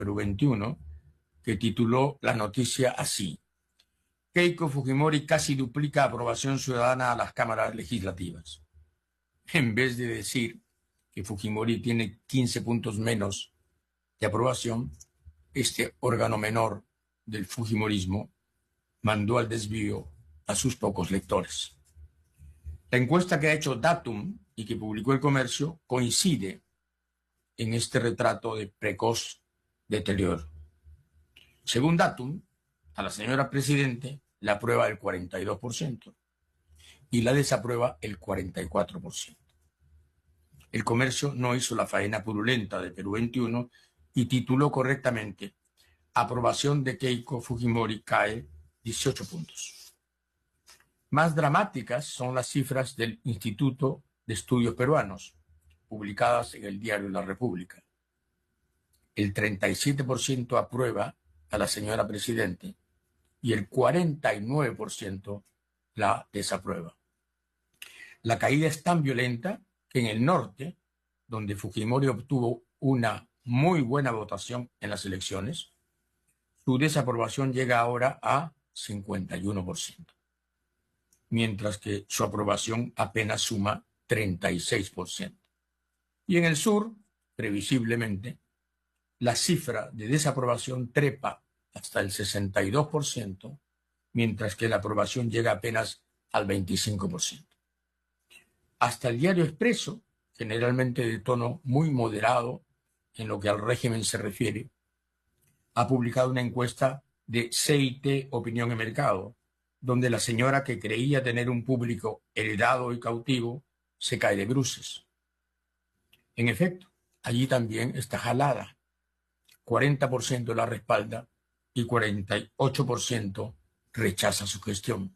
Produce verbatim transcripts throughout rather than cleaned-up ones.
Perú veintiuno, que tituló la noticia así: Keiko Fujimori casi duplica aprobación ciudadana a las cámaras legislativas. En vez de decir que Fujimori tiene quince puntos menos de aprobación, este órgano menor del Fujimorismo mandó al desvío a sus pocos lectores. La encuesta que ha hecho Datum y que publicó El Comercio coincide en este retrato de precoz deterioro. Según Datum, a la señora Presidente la aprueba el cuarenta y dos por ciento y la desaprueba el cuarenta y cuatro por ciento. El Comercio no hizo la faena purulenta de Perú veintiuno y tituló correctamente: aprobación de Keiko Fujimori cae dieciocho puntos. Más dramáticas son las cifras del Instituto de Estudios Peruanos, publicadas en el diario La República. El treinta y siete por ciento aprueba a la señora Presidente y el cuarenta y nueve por ciento la desaprueba. La caída es tan violenta que en el norte, donde Fujimori obtuvo una muy buena votación en las elecciones, su desaprobación llega ahora a cincuenta y uno por ciento, mientras que su aprobación apenas suma treinta y seis por ciento. Y en el sur, previsiblemente, la cifra de desaprobación trepa hasta el sesenta y dos por ciento, mientras que la aprobación llega apenas al veinticinco por ciento. Hasta el diario Expreso, generalmente de tono muy moderado en lo que al régimen se refiere, ha publicado una encuesta de C I T Opinión y Mercado, donde la señora que creía tener un público heredado y cautivo se cae de bruces. En efecto, allí también está jalada. cuarenta por ciento la respalda y cuarenta y ocho por ciento rechaza su gestión.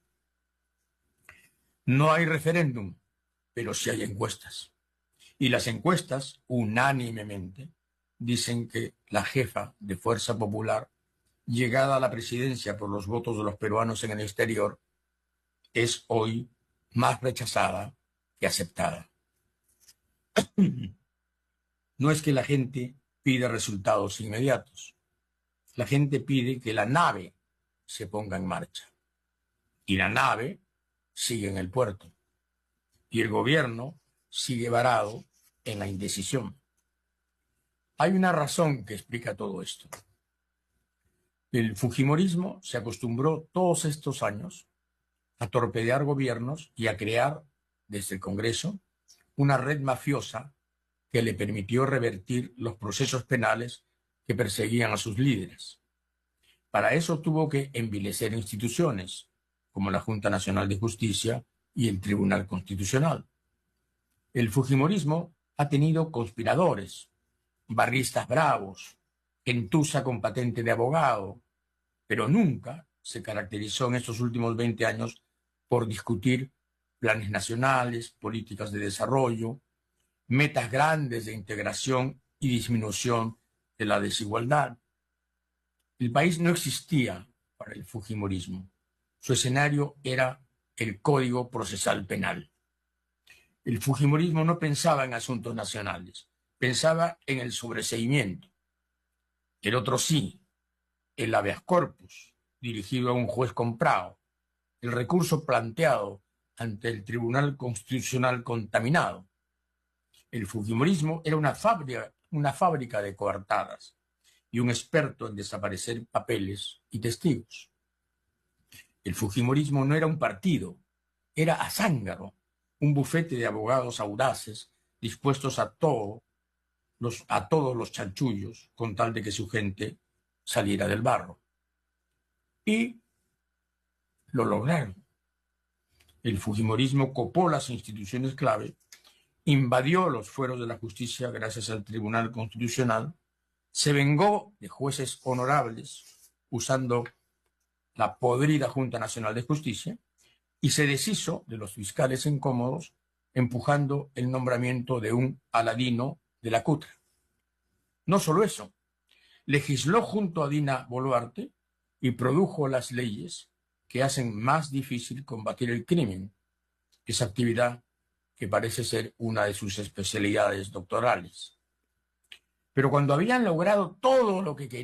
No hay referéndum, pero sí hay encuestas. Y las encuestas, unánimemente, dicen que la jefa de Fuerza Popular, llegada a la presidencia por los votos de los peruanos en el exterior, es hoy más rechazada que aceptada. No es que la gente pide resultados inmediatos. La gente pide que la nave se ponga en marcha. Y la nave sigue en el puerto. Y el gobierno sigue varado en la indecisión. Hay una razón que explica todo esto. El fujimorismo se acostumbró todos estos años a torpedear gobiernos y a crear, desde el Congreso, una red mafiosa que le permitió revertir los procesos penales que perseguían a sus líderes. Para eso tuvo que envilecer instituciones, como la Junta Nacional de Justicia y el Tribunal Constitucional. El fujimorismo ha tenido conspiradores, barristas bravos, gentuza con patente de abogado, pero nunca se caracterizó en estos últimos veinte años por discutir planes nacionales, políticas de desarrollo, metas grandes de integración y disminución de la desigualdad. El país no existía para el fujimorismo. Su escenario era el Código Procesal Penal. El fujimorismo no pensaba en asuntos nacionales, pensaba en el sobreseimiento. El otro sí, el habeas corpus, dirigido a un juez comprado, el recurso planteado ante el Tribunal Constitucional contaminado. El fujimorismo era una fábrica, una fábrica de coartadas y un experto en desaparecer papeles y testigos. El fujimorismo no era un partido, era azángaro, un bufete de abogados audaces dispuestos a todo, los, a todos los chanchullos con tal de que su gente saliera del barro. Y lo lograron. El fujimorismo copó las instituciones clave, invadió los fueros de la justicia gracias al Tribunal Constitucional, se vengó de jueces honorables usando la podrida Junta Nacional de Justicia y se deshizo de los fiscales incómodos empujando el nombramiento de un Aladino de la Cutra. No solo eso, legisló junto a Dina Boluarte y produjo las leyes que hacen más difícil combatir el crimen, esa actividad que parece ser una de sus especialidades doctorales. Pero cuando habían logrado todo lo que querían,